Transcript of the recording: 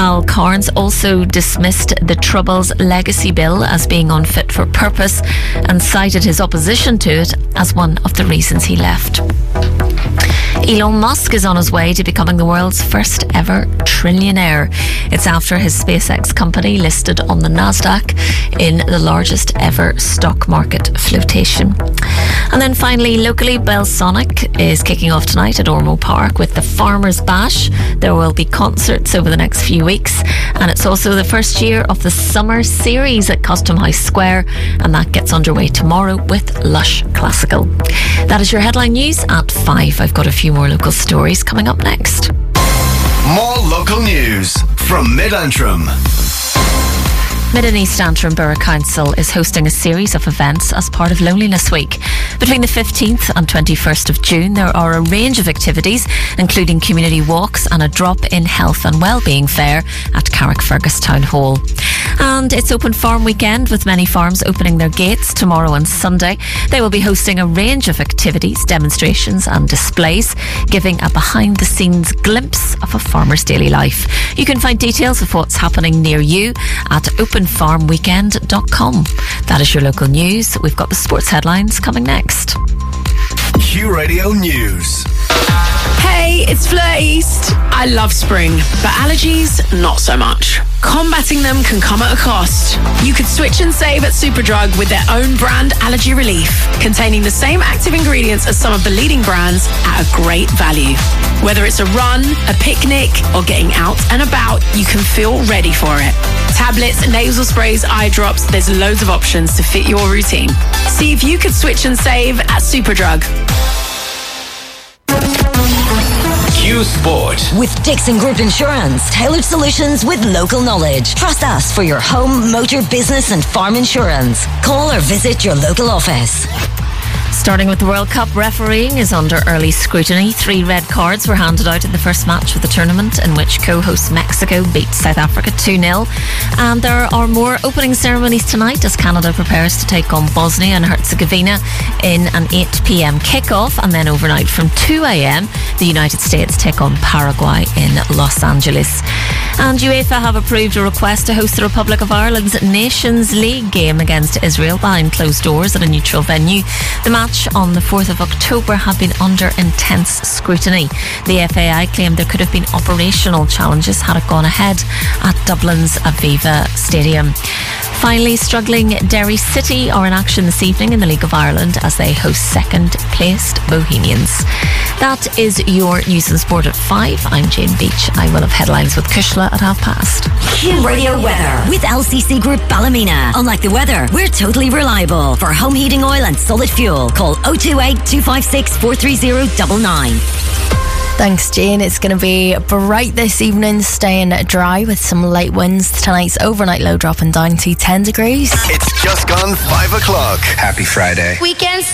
Al Carnes also dismissed the Troubles legacy bill as being unfit for purpose and cited his opposition to it as one of the reasons he left. Elon Musk is on his way to becoming the world's first ever trillionaire. It's after his SpaceX company listed on the Nasdaq in the largest ever stock market flotation. And then finally, locally, Belsonic is kicking off tonight at Ormeau Park with the Farmers Bash. There will be concerts over the next few weeks, and it's also the first year of the Summer Series at Custom House Square, and that gets underway tomorrow with Lush Classical. That is your headline news at 5. I've got a few more local stories coming up next. More local news from Mid-Antrim. Mid and East Antrim Borough Council is hosting a series of events as part of Loneliness Week. Between the 15th and 21st of June, there are a range of activities, including community walks and a drop-in health and wellbeing fair at Carrickfergus Town Hall. And it's Open Farm Weekend, with many farms opening their gates tomorrow and Sunday. They will be hosting a range of activities, demonstrations and displays, giving a behind-the-scenes glimpse of a farmer's daily life. You can find details of what's happening near you at openfarmweekend.com. That is your local news. We've got the sports headlines coming next. Q Radio News. Hey, it's Fleur East. I love spring, but allergies, not so much. Combating them can come at a cost. You could switch and save at Superdrug with their own brand Allergy Relief, containing the same active ingredients as some of the leading brands at a great value. Whether it's a run, a picnic, or getting out and about, you can feel ready for it. Tablets, nasal sprays, eye drops, there's loads of options to fit your routine. See if you could switch and save at Superdrug. Q Sport. With Dixon Group Insurance, tailored solutions with local knowledge. Trust us for your home, motor, business and farm insurance. Call or visit your local office. Starting with the World Cup, refereeing is under early scrutiny. 3 red cards were handed out in the first match of the tournament, in which co-host Mexico beat South Africa 2-0. And there are more opening ceremonies tonight as Canada prepares to take on Bosnia and Herzegovina in an 8 p.m. kickoff. And then overnight from 2 a.m, the United States take on Paraguay in Los Angeles. And UEFA have approved a request to host the Republic of Ireland's Nations League game against Israel behind closed doors at a neutral venue. The match on the 4th of October had been under intense scrutiny. The FAI claimed there could have been operational challenges had it gone ahead at Dublin's Aviva Stadium. Finally, struggling Derry City are in action this evening in the League of Ireland as they host second-placed Bohemians. That is your news and sport at 5. I'm Jane Beach. I will have headlines with Kushla at 5:30. Q Radio Weather with LCC Group Ballymena. Unlike the weather, we're totally reliable. For home heating oil and solid fuel, call 028 256 43099. Thanks, Jane. It's going to be bright this evening, staying dry with some light winds. Tonight's overnight low dropping down to 10 degrees. It's just gone 5 o'clock. Happy Friday. Weekends